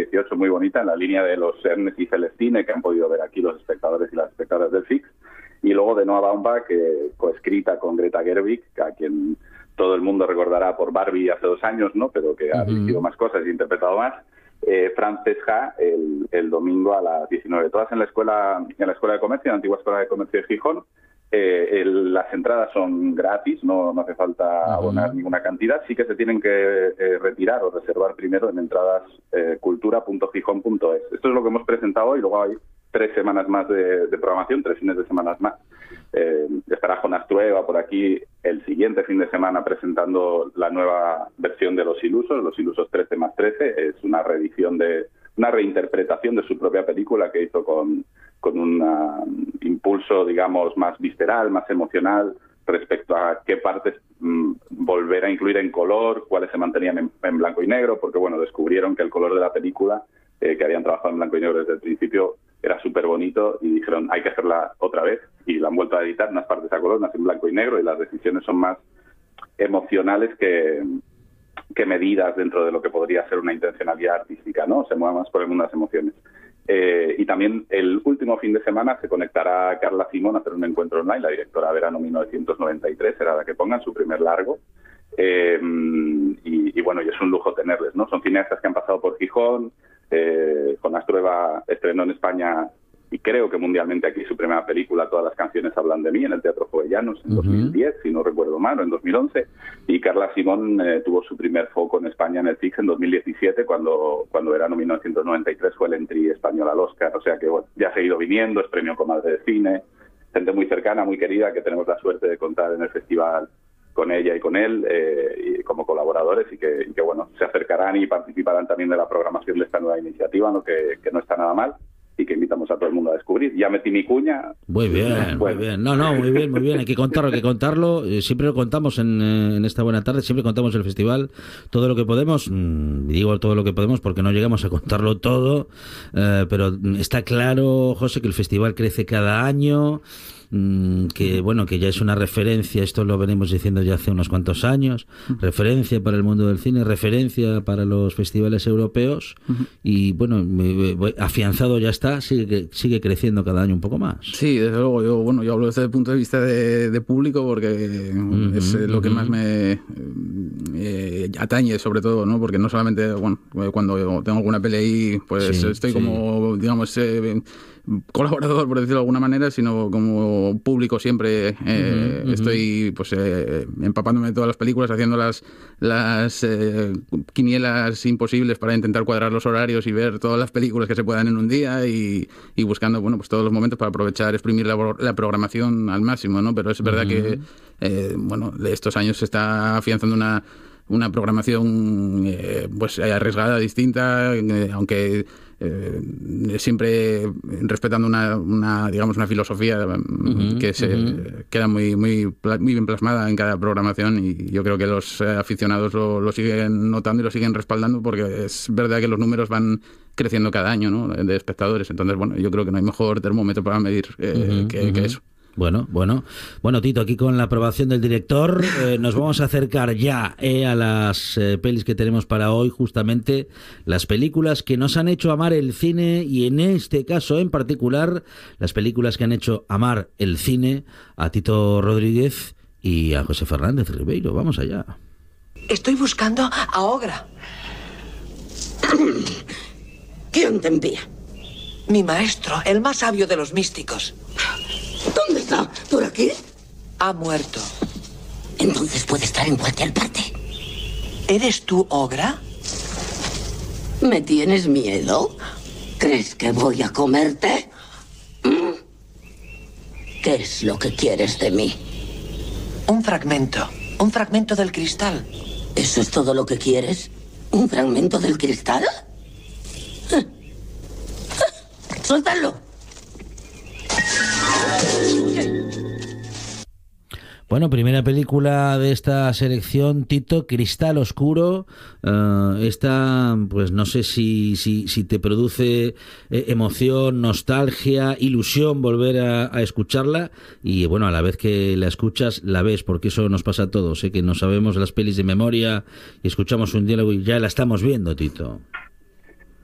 2018, muy bonita, en la línea de los Ernest y Celestine, que han podido ver aquí los espectadores y las espectadoras del FIX. Y luego de Noah Baumbach, coescrita con Greta Gerwig, a quien todo el mundo recordará por Barbie hace 2 años, ¿no? Pero que ha dirigido más cosas y interpretado más. Frances Ha, el domingo a las 19. Todas en la escuela de comercio, en la antigua escuela de comercio de Gijón. Las entradas son gratis, no hace falta abonar ninguna cantidad. Sí que se tienen que retirar o reservar primero en entradas cultura.gijón.es. Esto es lo que hemos presentado hoy. Luego hay 3 semanas más de programación, 3 fines de semana más. Estará Jonas Trueba por aquí el siguiente fin de semana presentando la nueva versión de Los Ilusos 13 más 13. Es una reedición una reinterpretación de su propia película que hizo con un impulso, digamos, más visceral, más emocional respecto a qué partes volver a incluir en color, cuáles se mantenían en blanco y negro, porque bueno, descubrieron que el color de la película, que habían trabajado en blanco y negro desde el principio, era súper bonito y dijeron, hay que hacerla otra vez, y la han vuelto a editar, unas partes a color, unas en blanco y negro, y las decisiones son más emocionales que medidas dentro de lo que podría ser una intencionalidad artística, ¿no? Se mueve más por el mundo de las emociones. Y también el último fin de semana se conectará Carla Simón a hacer un encuentro online, la directora Verano 1993, será la que pongan su primer largo. Y bueno, y es un lujo tenerles, ¿no? Son cineastas que han pasado por Gijón. Jonas Trueba estrenó en España y creo que mundialmente aquí su primera película, Todas las canciones hablan de mí, en el Teatro Jovellanos en 2010, si no recuerdo mal, o en 2011. Y Carla Simón tuvo su primer foco en España en el FIX en 2017, cuando Verano 1993 fue el entry español al Oscar. O sea que bueno, ya ha seguido viniendo, es premio Comadre de Cine, gente muy cercana, muy querida, que tenemos la suerte de contar en el festival con ella y con él y como colaboradores, y que bueno, se acercarán y participarán también de la programación de esta nueva iniciativa, ¿no? que no está nada mal, y que invitamos a todo el mundo a descubrir. Ya metí mi cuña. Muy bien, muy bien. No, muy bien. Hay que contarlo. Siempre lo contamos en esta buena tarde, siempre contamos el festival, todo lo que podemos. Digo todo lo que podemos porque no llegamos a contarlo todo, pero está claro, José, que el festival crece cada año, que bueno, que ya es una referencia, esto lo venimos diciendo ya hace unos cuantos años, referencia para el mundo del cine, referencia para los festivales europeos, y bueno, afianzado ya está, sigue creciendo cada año un poco más. Sí, desde luego, yo hablo desde el punto de vista de público, porque es lo que más me atañe, sobre todo, ¿no? Porque no solamente, bueno, cuando tengo alguna peli ahí, pues estoy como, digamos, colaborador, por decirlo de alguna manera, sino como público siempre estoy pues empapándome de todas las películas, haciendo las quinielas imposibles para intentar cuadrar los horarios y ver todas las películas que se puedan en un día, y buscando, bueno, pues todos los momentos para aprovechar, exprimir la programación al máximo, ¿no? Pero es verdad que bueno, de estos años se está afianzando una programación pues arriesgada, distinta, aunque siempre respetando una filosofía que se queda muy bien plasmada en cada programación, y yo creo que los aficionados lo siguen notando y lo siguen respaldando, porque es verdad que los números van creciendo cada año, ¿no? De espectadores. Entonces, bueno, yo creo que no hay mejor termómetro para medir que eso. Bueno, Tito, aquí con la aprobación del director nos vamos a acercar ya a las pelis que tenemos para hoy, justamente las películas que nos han hecho amar el cine, y en este caso en particular las películas que han hecho amar el cine a Tito Rodríguez y a José Fernández Ribeiro. Vamos allá. Estoy buscando a Ogra. ¿Quién te envía? Mi maestro, el más sabio de los místicos. ¿Dónde está? ¿Por aquí? Ha muerto. Entonces puede estar en cualquier parte. ¿Eres tú, Ogra? ¿Me tienes miedo? ¿Crees que voy a comerte? ¿Qué es lo que quieres de mí? Un fragmento del cristal. ¿Eso es todo lo que quieres? ¿Un fragmento del cristal? ¡Suéltalo! Bueno, primera película de esta selección, Tito, Cristal Oscuro. Esta, pues no sé si te produce emoción, nostalgia, ilusión volver a escucharla, y bueno, a la vez que la escuchas, la ves, porque eso nos pasa a todos, que no sabemos las pelis de memoria y escuchamos un diálogo y ya la estamos viendo, Tito.